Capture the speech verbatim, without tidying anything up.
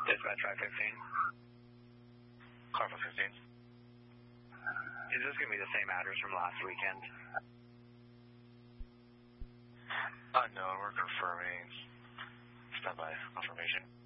Dispatch five fifteen. Car five fifteen. Is this going to be the same address from last weekend? Uh, no, we're confirming. Stand by confirmation.